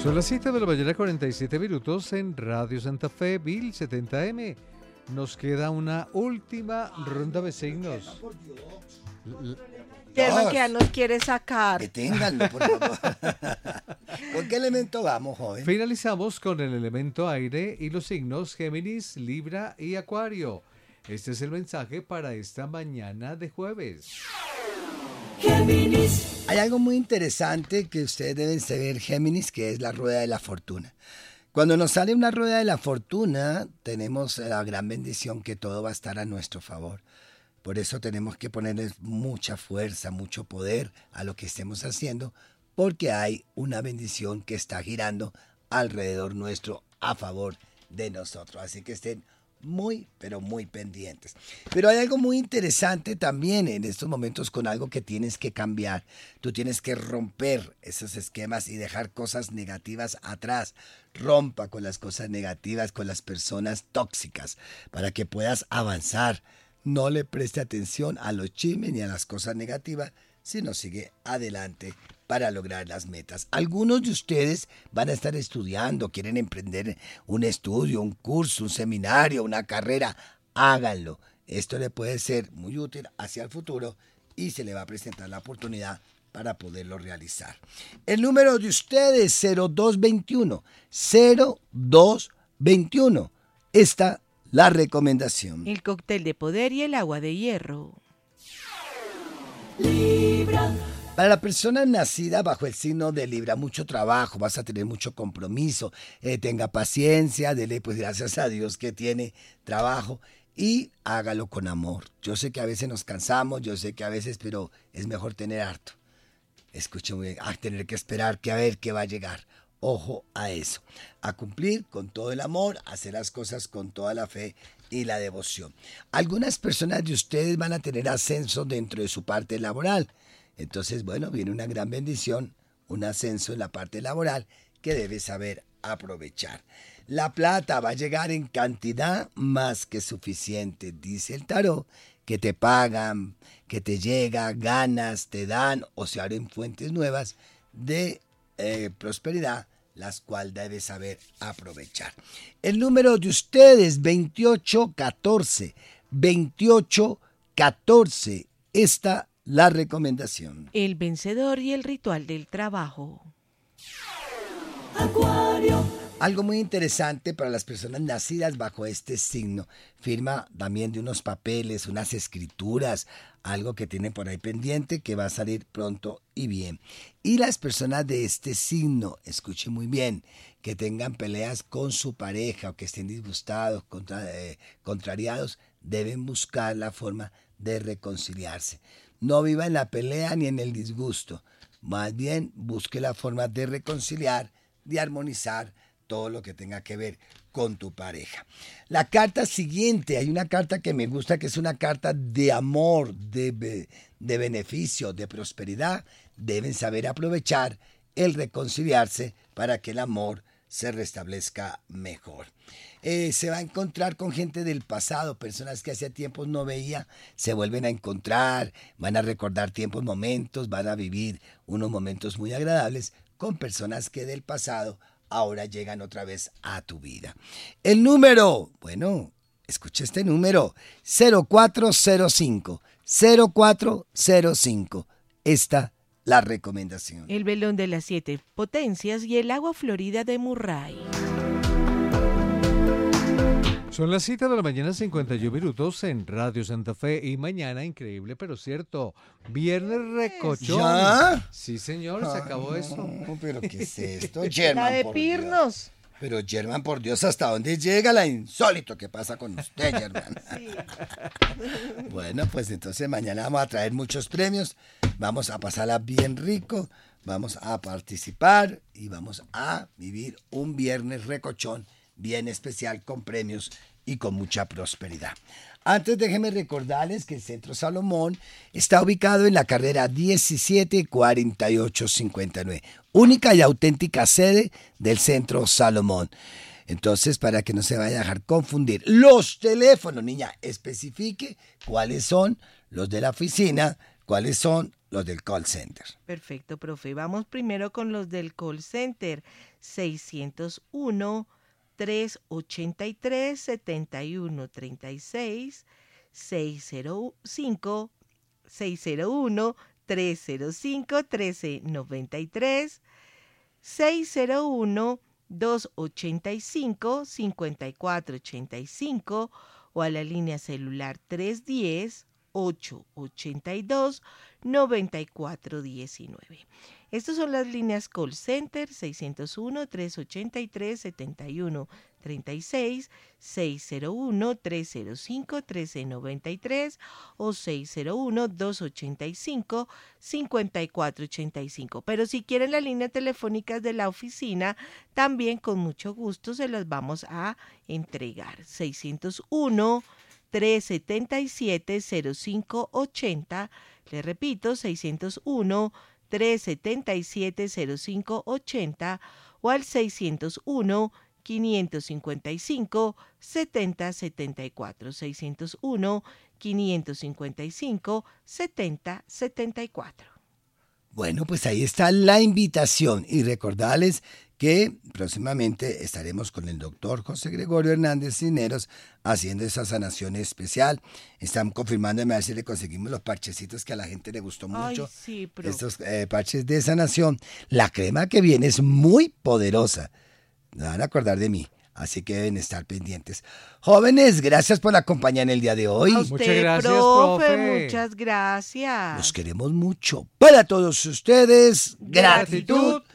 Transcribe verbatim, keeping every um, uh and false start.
Son las siete de la mañana, cuarenta y siete minutos en Radio Santa Fe, mil setenta eme. Nos queda una última ronda de signos. Germán, que ya nos quiere sacar. Deténganlo, por favor. ¿Con qué elemento vamos, joven? Finalizamos con el elemento aire y los signos Géminis, Libra y Acuario. Este es el mensaje para esta mañana de jueves. Géminis. Hay algo muy interesante que ustedes deben saber, Géminis, que es la rueda de la fortuna. Cuando nos sale una rueda de la fortuna, tenemos la gran bendición que todo va a estar a nuestro favor. Por eso tenemos que ponerle mucha fuerza, mucho poder a lo que estemos haciendo, porque hay una bendición que está girando alrededor nuestro a favor de nosotros. Así que estén muy, pero muy pendientes. Pero hay algo muy interesante también en estos momentos con algo que tienes que cambiar. Tú tienes que romper esos esquemas y dejar cosas negativas atrás. Rompa con las cosas negativas, con las personas tóxicas, para que puedas avanzar. No le preste atención a los chismes ni a las cosas negativas, sino sigue adelante para lograr las metas. Algunos de ustedes van a estar estudiando, quieren emprender un estudio, un curso, un seminario, una carrera. Háganlo. Esto le puede ser muy útil hacia el futuro y se le va a presentar la oportunidad para poderlo realizar. El número de ustedes, cero dos veintiuno, cero dos veintiuno. Esta la recomendación. El cóctel de poder y el agua de hierro. Libra. Para la persona nacida bajo el signo de Libra, mucho trabajo, vas a tener mucho compromiso, eh, tenga paciencia, dele pues gracias a Dios que tiene trabajo y hágalo con amor. Yo sé que a veces nos cansamos, yo sé que a veces, pero es mejor tener harto. Escuche muy bien, a tener que esperar que a ver qué va a llegar. Ojo a eso, a cumplir con todo el amor, a hacer las cosas con toda la fe y la devoción. Algunas personas de ustedes van a tener ascenso dentro de su parte laboral. Entonces, bueno, viene una gran bendición, un ascenso en la parte laboral que debes saber aprovechar. La plata va a llegar en cantidad más que suficiente, dice el tarot, que te pagan, que te llega, ganas, te dan o se abren fuentes nuevas de eh, prosperidad, las cuales debes saber aprovechar. El número de ustedes, veintiocho catorce, veintiocho catorce, esta la recomendación. El vencedor y el ritual del trabajo. Acuario. Algo muy interesante para las personas nacidas bajo este signo. Firma también de unos papeles, unas escrituras, algo que tienen por ahí pendiente que va a salir pronto y bien. Y las personas de este signo, escuchen muy bien, que tengan peleas con su pareja o que estén disgustados, contra, eh, contrariados, deben buscar la forma de reconciliarse. No viva en la pelea ni en el disgusto. Más bien, busque la forma de reconciliar, de armonizar todo lo que tenga que ver con tu pareja. La carta siguiente, hay una carta que me gusta, que es una carta de amor, de, de beneficio, de prosperidad. Deben saber aprovechar el reconciliarse para que el amor se restablezca mejor. Eh, se va a encontrar con gente del pasado, personas que hace tiempos no veía, se vuelven a encontrar, van a recordar tiempos, momentos, van a vivir unos momentos muy agradables con personas que del pasado ahora llegan otra vez a tu vida. El número, bueno, escucha este número, cero cuatro cero cinco, cero cuatro cero cinco, esta la recomendación. El velón de las siete potencias y el agua florida de Murray. Son las siete de la mañana, cincuenta y un minutos en Radio Santa Fe y mañana, increíble pero cierto, viernes recochón. ¿Ya? Sí, señor, se acabó Ay, eso. No, pero ¿qué es esto, Germán? La de por Pirnos. Dios. Pero Germán, por Dios, ¿hasta dónde llega la insólito que pasa con usted, Germán? Sí. Bueno, pues entonces mañana vamos a traer muchos premios, vamos a pasarla bien rico, vamos a participar y vamos a vivir un viernes recochón bien especial con premios y con mucha prosperidad. Antes déjenme recordarles que el Centro Salomón está ubicado en la carrera diecisiete cuarenta y ocho cincuenta y nueve, única y auténtica sede del Centro Salomón. Entonces, para que no se vaya a dejar confundir, los teléfonos, niña, especifique cuáles son los de la oficina, cuáles son los del call center. Perfecto, profe. Vamos primero con los del call center. seiscientos uno, trescientos ochenta y tres, setenta y uno treinta y seis, seiscientos cinco, seiscientos uno, trescientos cinco, trece noventa y tres, seiscientos uno, doscientos ochenta y cinco, cincuenta y cuatro ochenta y cinco o a la línea celular trescientos diez, ochocientos ochenta y dos, noventa y cuatro diecinueve. Estas son las líneas call center seiscientos uno, trescientos ochenta y tres, setenta y uno treinta y seis, seiscientos uno, trescientos cinco, trece noventa y tres o seiscientos uno, doscientos ochenta y cinco, cincuenta y cuatro ochenta y cinco. Pero si quieren las líneas telefónicas de la oficina, también con mucho gusto se las vamos a entregar. seiscientos uno, trescientos setenta y siete, cero cinco ochenta. Le repito, seiscientos uno, trescientos setenta y siete, cero cinco ochenta o al seiscientos uno, quinientos cincuenta y cinco, setenta setenta y cuatro. seiscientos uno, quinientos cincuenta y cinco, setenta setenta y cuatro. Bueno, pues ahí está la invitación y recordarles que próximamente estaremos con el doctor José Gregorio Hernández Cisneros haciendo esa sanación especial. Están confirmándome a ver si le conseguimos los parchecitos que a la gente le gustó mucho. Ay, sí, pero... Estos eh, parches de sanación. La crema que viene es muy poderosa. Me van a acordar de mí. Así que deben estar pendientes. Jóvenes, gracias por acompañar en el día de hoy. A usted, Muchas gracias, profe, profe. muchas gracias. Los queremos mucho. Para todos ustedes, gratitud. Gratitud.